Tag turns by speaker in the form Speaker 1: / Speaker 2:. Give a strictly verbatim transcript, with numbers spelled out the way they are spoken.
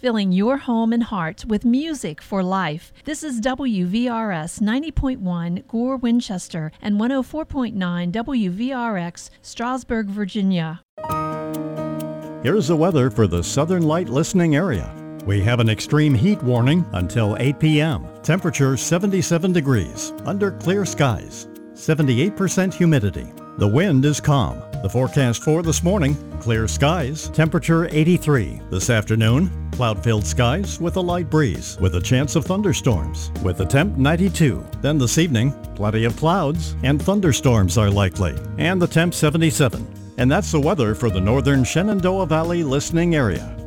Speaker 1: filling your home and heart with music for life. This is W V R S ninety point one Gore, Winchester, and one oh four point nine W V R X, Strasburg, Virginia.
Speaker 2: Here's the weather for the Southern Light listening area. We have an extreme heat warning until eight p.m. Temperature seventy-seven degrees, under clear skies, seventy-eight percent humidity. The wind is calm. The forecast for this morning, clear skies, temperature eighty-three. This afternoon, cloud-filled skies with a light breeze, with a chance of thunderstorms, with the temp ninety-two. Then this evening, plenty of clouds and thunderstorms are likely, and the temp seventy-seven. And that's the weather for the northern Shenandoah Valley listening area.